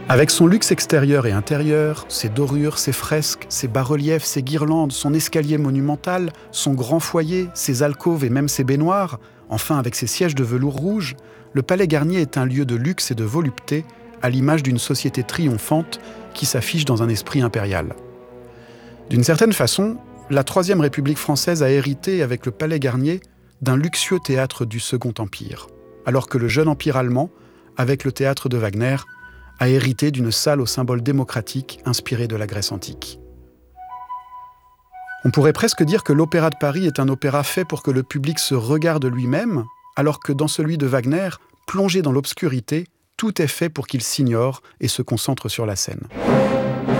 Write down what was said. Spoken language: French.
Avec son luxe extérieur et intérieur, ses dorures, ses fresques, ses bas-reliefs, ses guirlandes, son escalier monumental, son grand foyer, ses alcôves et même ses baignoires, enfin avec ses sièges de velours rouge, le Palais Garnier est un lieu de luxe et de volupté, à l'image d'une société triomphante qui s'affiche dans un esprit impérial. D'une certaine façon, la Troisième République française a hérité, avec le Palais Garnier, d'un luxueux théâtre du Second Empire, alors que le jeune empire allemand, avec le théâtre de Wagner, a hérité d'une salle au symbole démocratique inspirée de la Grèce antique. On pourrait presque dire que l'Opéra de Paris est un opéra fait pour que le public se regarde lui-même, alors que dans celui de Wagner, plongé dans l'obscurité, tout est fait pour qu'il s'ignore et se concentre sur la scène.